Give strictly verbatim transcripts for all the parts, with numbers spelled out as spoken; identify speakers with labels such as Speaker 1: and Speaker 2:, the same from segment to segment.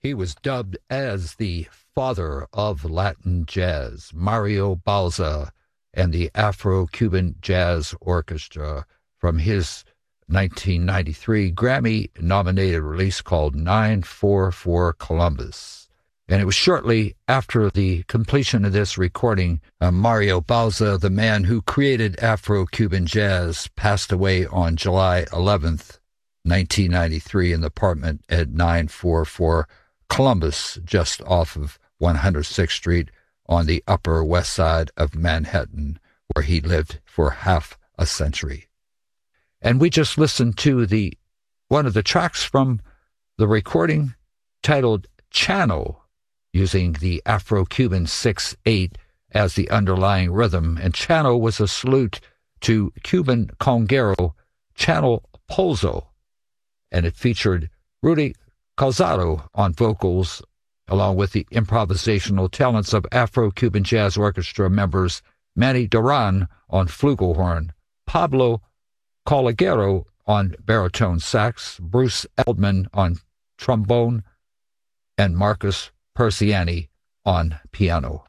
Speaker 1: He was dubbed as the father of Latin jazz, Mario Bauza and the Afro-Cuban Jazz Orchestra, from his nineteen ninety-three Grammy-nominated release called nine four four Columbus. And it was shortly after the completion of this recording, uh, Mario Bauza, the man who created Afro-Cuban jazz, passed away on July eleventh, nineteen ninety-three, in the apartment at nine four four Columbus, just off of one hundred sixth Street on the Upper West Side of Manhattan, where he lived for half a century. And we just listened to the one of the tracks from the recording titled Chano, using the Afro-Cuban six eight as the underlying rhythm. And Chano was a salute to Cuban conguero Chano Pozo, and it featured Rudy Calzado on vocals, along with the improvisational talents of Afro-Cuban Jazz Orchestra members Manny Duran on flugelhorn, Pablo Colagero on baritone sax, Bruce Eldman on trombone, and Marcus Persiani on piano.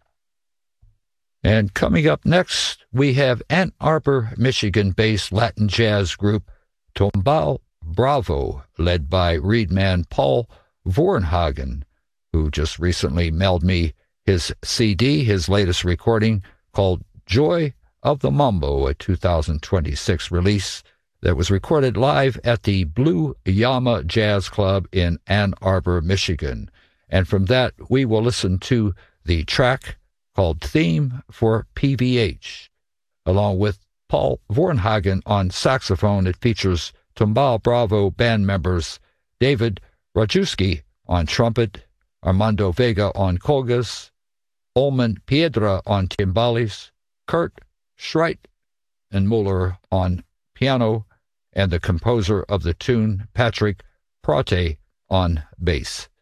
Speaker 1: And coming up next, we have Ann Arbor, Michigan-based Latin jazz group Tombal Bravo, led by reedman Paul Vornhagen, who just recently mailed me his C D, his latest recording, called Joy of the Mambo, a two thousand twenty-six release that was recorded live at the Blue Yama Jazz Club in Ann Arbor, Michigan. And from that, we will listen to the track called Theme for P V H. Along with Paul Vornhagen on saxophone, it features Tombal Bravo band members David Rajewski on trumpet, Armando Vega on congas, Olman Piedra on timbales, Kurt Schreit and Muller on piano, and the composer of the tune, Patrick Prate, on bass.